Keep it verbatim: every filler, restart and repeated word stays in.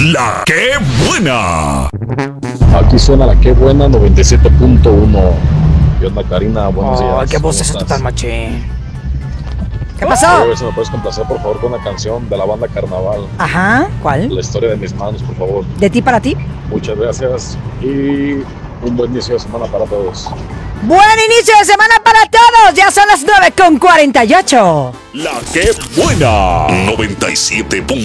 La que buena. Aquí suena la que buena noventa y siete punto uno. ¿Qué onda, Karina? Buenos días. Ay, qué voz es ¿Cómo esta tan estás? machín. ¿Qué Quiero pasó? ver si me puedes complacer, por favor, con una canción de la banda Carnaval. Ajá, ¿cuál? La historia de mis manos, por favor. ¿De ti para ti? Muchas gracias y un buen inicio de semana para todos. Buen inicio de semana para todos. Ya son las nueve con cuarenta y ocho. La que buena. noventa y siete punto uno.